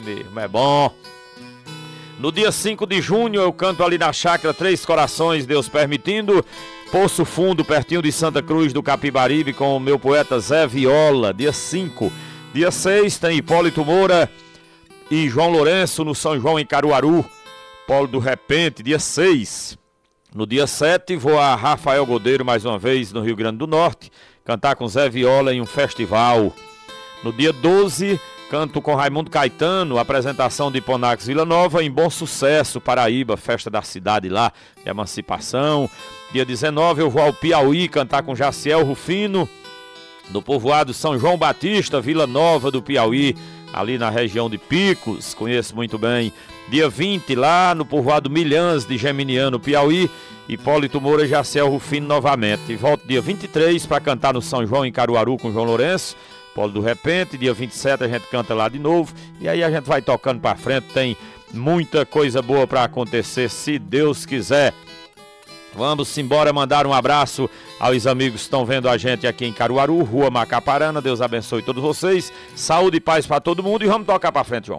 mesmo, é bom. No dia 5 de junho eu canto ali na chácara Três Corações, Deus permitindo, Poço Fundo, pertinho de Santa Cruz do Capibaribe, com o meu poeta Zé Viola, dia 5. Dia 6 tem Hipólito Moura e João Lourenço no São João em Caruaru, Polo do Repente, dia 6. No dia 7 vou a Rafael Godeiro mais uma vez no Rio Grande do Norte, cantar com Zé Viola em um festival. No dia 12 canto com Raimundo Caetano, apresentação de Hiponax Vila Nova em Bom Sucesso, Paraíba, festa da cidade lá, de emancipação. Dia 19 eu vou ao Piauí cantar com Jaciel Rufino, do povoado São João Batista, Vila Nova do Piauí, ali na região de Picos, conheço muito bem. Dia 20 lá no povoado Milhãs de Geminiano, Piauí, Hipólito Moura e Jaciel Rufino novamente. E volto dia 23 para cantar no São João em Caruaru com João Lourenço, Polo do Repente. Dia 27 a gente canta lá de novo e aí a gente vai tocando para frente, tem muita coisa boa para acontecer, se Deus quiser. Vamos embora mandar um abraço aos amigos que estão vendo a gente aqui em Caruaru, Rua Macaparana. Deus abençoe todos vocês, saúde e paz para todo mundo e vamos tocar para frente, João.